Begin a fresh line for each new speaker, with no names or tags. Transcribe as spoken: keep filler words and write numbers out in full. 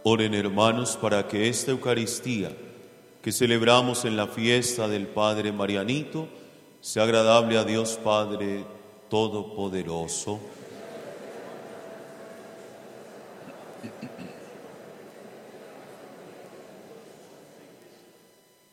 Oren, hermanos, para que esta Eucaristía que celebramos en la fiesta del Padre Marianito sea agradable a Dios Padre Todopoderoso.